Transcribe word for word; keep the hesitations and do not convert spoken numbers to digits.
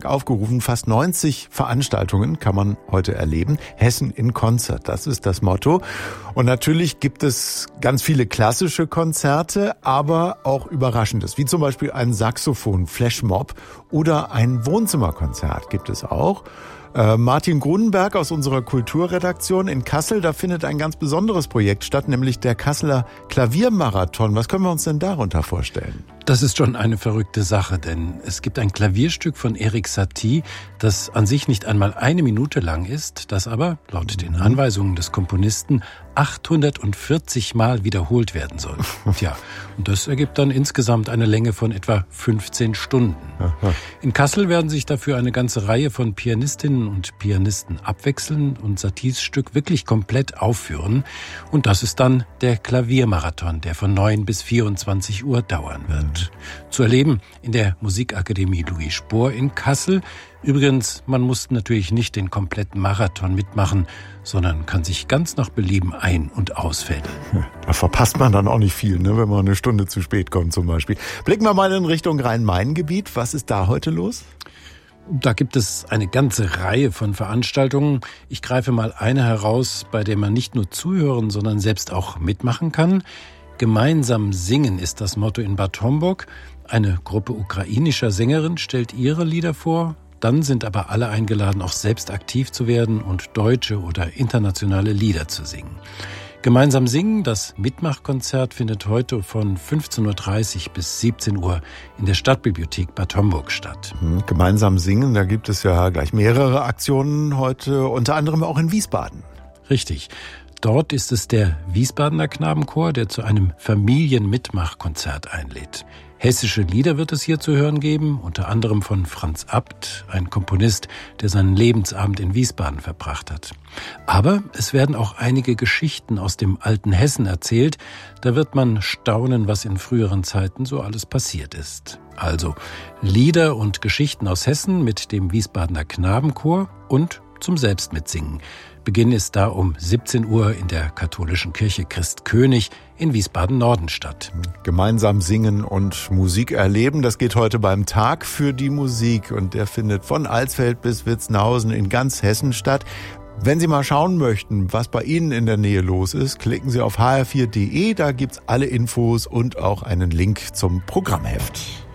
aufgerufen. Fast neunzig Veranstaltungen kann man heute erleben. Hessen in Konzert, das ist das Motto. Und natürlich gibt es ganz viele klassische Konzerte, aber auch Überraschendes, wie zum Beispiel ein Saxophon-Flashmob oder ein Wohnzimmerkonzert gibt es auch. Äh, Martin Grunenberg aus unserer Kulturredaktion in Kassel, da findet ein ganz besonderes Projekt statt, nämlich der Kasseler Klaviermarathon. Was können wir uns denn darunter vorstellen? Das ist schon eine verrückte Sache, denn es gibt ein Klavierstück von Erik Satie, das an sich nicht einmal eine Minute lang ist, das aber, laut den Anweisungen des Komponisten, achthundertvierzig Mal wiederholt werden soll. Tja, und das ergibt dann insgesamt eine Länge von etwa fünfzehn Stunden. In Kassel werden sich dafür eine ganze Reihe von Pianistinnen und Pianisten abwechseln und Saties Stück wirklich komplett aufführen. Und das ist dann der Klaviermarathon, der von neun bis vierundzwanzig Uhr dauern wird. Zu erleben in der Musikakademie Louis Spohr in Kassel. Übrigens, man muss natürlich nicht den kompletten Marathon mitmachen, sondern kann sich ganz nach Belieben ein- und ausfädeln. Da verpasst man dann auch nicht viel, ne, wenn man eine Stunde zu spät kommt zum Beispiel. Blicken wir mal in Richtung Rhein-Main-Gebiet. Was ist da heute los? Da gibt es eine ganze Reihe von Veranstaltungen. Ich greife mal eine heraus, bei der man nicht nur zuhören, sondern selbst auch mitmachen kann. Gemeinsam singen ist das Motto in Bad Homburg. Eine Gruppe ukrainischer Sängerinnen stellt ihre Lieder vor. Dann sind aber alle eingeladen, auch selbst aktiv zu werden und deutsche oder internationale Lieder zu singen. Gemeinsam singen, das Mitmachkonzert findet heute von fünfzehn Uhr dreißig bis siebzehn Uhr in der Stadtbibliothek Bad Homburg statt. Gemeinsam singen, da gibt es ja gleich mehrere Aktionen heute, unter anderem auch in Wiesbaden. Richtig. Dort ist es der Wiesbadener Knabenchor, der zu einem Familienmitmachkonzert einlädt. Hessische Lieder wird es hier zu hören geben, unter anderem von Franz Abt, ein Komponist, der seinen Lebensabend in Wiesbaden verbracht hat. Aber es werden auch einige Geschichten aus dem alten Hessen erzählt. Da wird man staunen, was in früheren Zeiten so alles passiert ist. Also Lieder und Geschichten aus Hessen mit dem Wiesbadener Knabenchor und zum Selbstmitsingen. Beginn ist da um siebzehn Uhr in der katholischen Kirche Christkönig in Wiesbaden-Norden statt. Gemeinsam singen und Musik erleben, das geht heute beim Tag für die Musik. Und der findet von Alsfeld bis Witzenhausen in ganz Hessen statt. Wenn Sie mal schauen möchten, was bei Ihnen in der Nähe los ist, klicken Sie auf h r vier punkt d e. Da gibt's alle Infos und auch einen Link zum Programmheft.